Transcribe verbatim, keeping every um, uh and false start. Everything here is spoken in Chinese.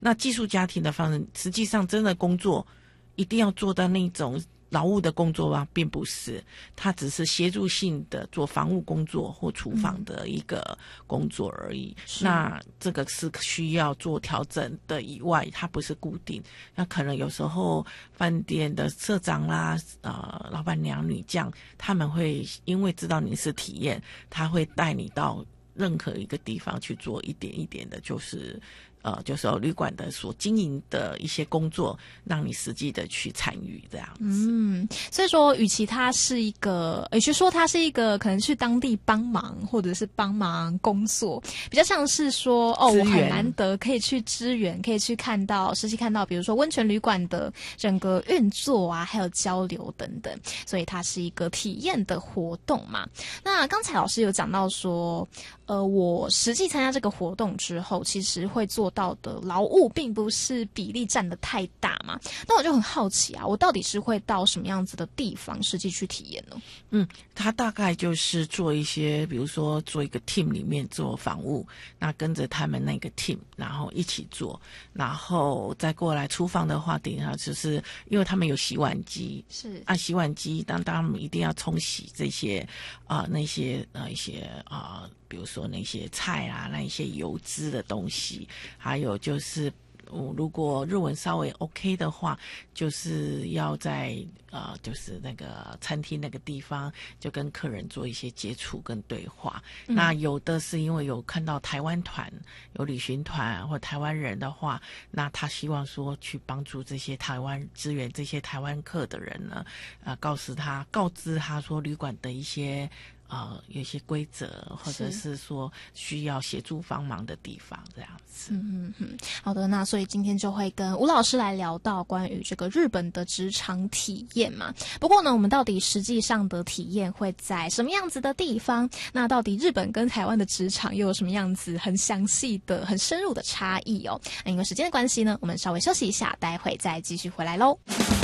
那寄宿家庭的方式，实际上真的工作一定要做到那种劳务的工作吗？并不是，它只是协助性的做房务工作或厨房的一个工作而已。嗯、那这个是需要做调整的以外，它不是固定。那可能有时候饭店的社长啦、呃老板娘、女将，他们会因为知道你是体验，他会带你到任何一个地方去做一点一点的，就是呃，就是有旅馆的所经营的一些工作，让你实际的去参与这样子。 嗯，所以说，与其它是一个，与其说它是一个可能去当地帮忙，或者是帮忙工作，比较像是说，哦，我很难得可以去支援，可以去看到，实际看到，比如说温泉旅馆的整个运作啊，还有交流等等，所以它是一个体验的活动嘛。那刚才老师有讲到说，呃，我实际参加这个活动之后，其实会做到的劳务并不是比例占得太大嘛，那我就很好奇啊，我到底是会到什么样子的地方实际去体验呢？ 嗯，他大概就是做一些，比如说做一个 team 里面做房务，那跟着他们那个 team， 然后一起做，然后再过来厨房的话，顶上就是因为他们有洗碗机， 是啊，洗碗机当当然一定要冲洗这些啊、呃、那些呃一些啊。呃比如说那些菜啊，那一些油脂的东西，还有就是，嗯，如果日文稍微 OK 的话，就是要在呃，就是那个餐厅那个地方，就跟客人做一些接触跟对话。嗯、那有的是因为有看到台湾团、有旅行团或台湾人的话，那他希望说去帮助这些台湾支援这些台湾客的人呢，呃，告诉他、告知他说旅馆的一些。呃，有一些规则，或者是说需要协助帮忙的地方，这样子。 嗯嗯嗯，好的，那所以今天就会跟吴老师来聊到关于这个日本的职场体验嘛。不过呢，我们到底实际上的体验会在什么样子的地方？那到底日本跟台湾的职场又有什么样子很详细的、很深入的差异哦？那因为时间的关系呢，我们稍微休息一下，待会再继续回来喽。